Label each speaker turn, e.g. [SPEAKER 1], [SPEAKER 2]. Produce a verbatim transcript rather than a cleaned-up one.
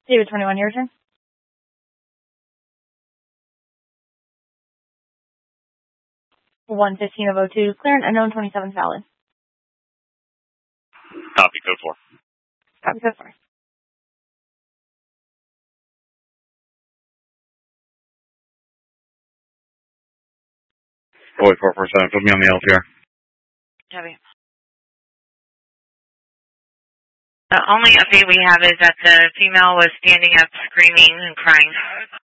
[SPEAKER 1] David twenty-one, your turn. one fifteen of O two, clear and unknown twenty-seven valid.
[SPEAKER 2] Copy, code four.
[SPEAKER 1] Copy, code four.
[SPEAKER 2] Boy, four four seven, put me on the L T R.
[SPEAKER 3] Copy. The only update we have is that the female was standing up, screaming and crying.